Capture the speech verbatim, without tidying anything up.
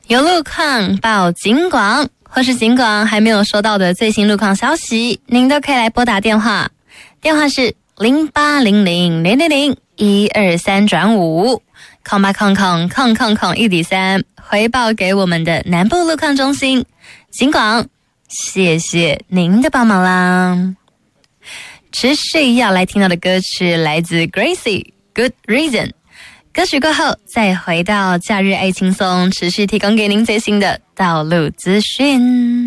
有路况报警广，或是警广还没有收到的最新路况消息，您都可以来拨打电话，电话是零八零零零零零一二三转五，空八空空空空空一底三，回报给我们的南部路况中心警广。谢谢您的帮忙啦。持续要来听到的歌曲来自 Gracie Good Reason， 歌曲过后再回到假日爱轻松，持续提供给您最新的道路资讯。